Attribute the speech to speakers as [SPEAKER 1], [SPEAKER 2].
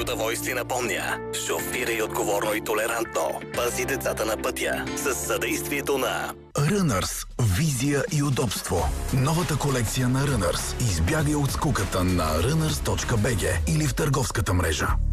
[SPEAKER 1] Honda Voice ти напомня: шофирай отговорно и толерантно. Пази децата на пътя с съдействието на
[SPEAKER 2] Runners. Визия и удобство. Новата колекция на Runners. Избягай от скуката на runners.bg или в търговската мрежа.